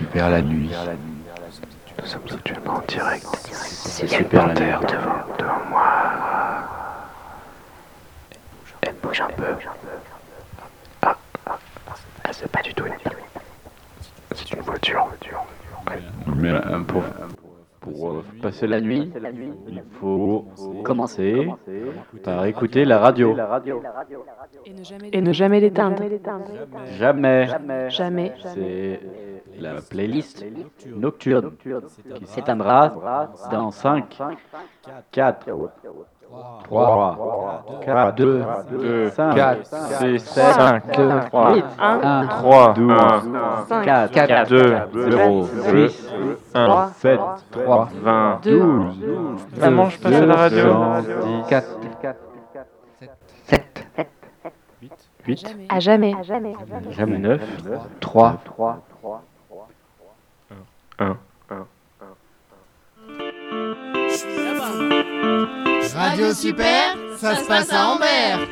Super la nuit. Nous sommes actuellement en direct. C'est super la nuit. Devant moi. Elle bouge un peu. Ah, c'est pas du tout une. C'est une voiture. Mais pour passer la nuit, il faut commencer par écouter la radio. Et ne jamais l'éteindre. Jamais. Jamais. C'est la playlist nocturne qui s'éteindra dans 5, 4, 3, 4, 2, 5, 6, 7, 8, 1, 3, 12, 4, 2, 0, 6, 1, 7, 3, 20. 12, Maman, je passe à la radio. 4, 7, 8, À jamais. jamais 9, 3, 1. Radio Super, ça se passe à Ambert.